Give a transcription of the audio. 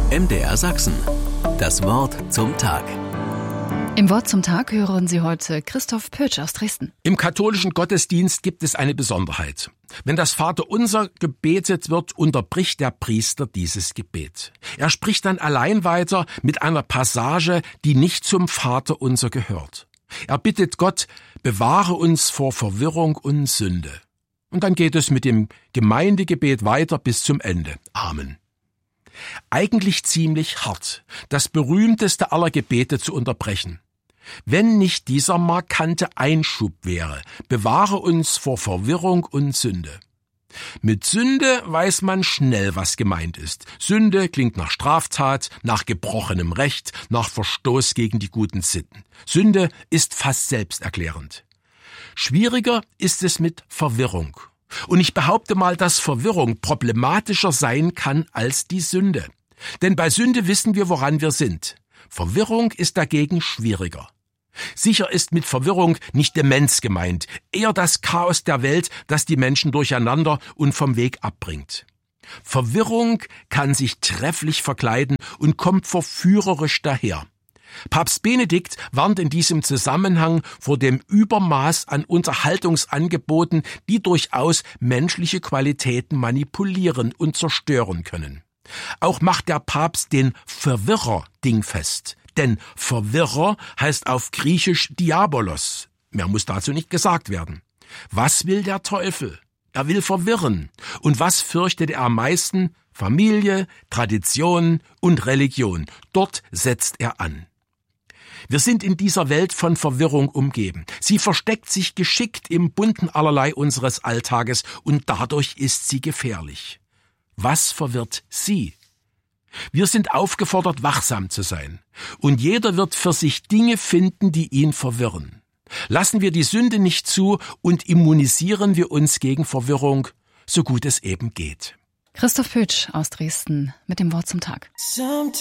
MDR Sachsen. Das Wort zum Tag. Im Wort zum Tag hören Sie heute Christoph Pötsch aus Dresden. Im katholischen Gottesdienst gibt es eine Besonderheit. Wenn das Vaterunser gebetet wird, unterbricht der Priester dieses Gebet. Er spricht dann allein weiter mit einer Passage, die nicht zum Vaterunser gehört. Er bittet Gott, bewahre uns vor Verwirrung und Sünde. Und dann geht es mit dem Gemeindegebet weiter bis zum Ende. Amen. Eigentlich ziemlich hart, das berühmteste aller Gebete zu unterbrechen. Wenn nicht dieser markante Einschub wäre, bewahre uns vor Verwirrung und Sünde. Mit Sünde weiß man schnell, was gemeint ist. Sünde klingt nach Straftat, nach gebrochenem Recht, nach Verstoß gegen die guten Sitten. Sünde ist fast selbsterklärend. Schwieriger ist es mit Verwirrung. Und ich behaupte mal, dass Verwirrung problematischer sein kann als die Sünde. Denn bei Sünde wissen wir, woran wir sind. Verwirrung ist dagegen schwieriger. Sicher ist mit Verwirrung nicht Demenz gemeint, eher das Chaos der Welt, das die Menschen durcheinander und vom Weg abbringt. Verwirrung kann sich trefflich verkleiden und kommt verführerisch daher. Papst Benedikt warnt in diesem Zusammenhang vor dem Übermaß an Unterhaltungsangeboten, die durchaus menschliche Qualitäten manipulieren und zerstören können. Auch macht der Papst den Verwirrer dingfest. Denn Verwirrer heißt auf Griechisch Diabolos. Mehr muss dazu nicht gesagt werden. Was will der Teufel? Er will verwirren. Und was fürchtet er am meisten? Familie, Tradition und Religion. Dort setzt er an. Wir sind in dieser Welt von Verwirrung umgeben. Sie versteckt sich geschickt im bunten Allerlei unseres Alltages und dadurch ist sie gefährlich. Was verwirrt Sie? Wir sind aufgefordert, wachsam zu sein. Und jeder wird für sich Dinge finden, die ihn verwirren. Lassen wir die Sünde nicht zu und immunisieren wir uns gegen Verwirrung, so gut es eben geht. Christoph Pötsch aus Dresden mit dem Wort zum Tag.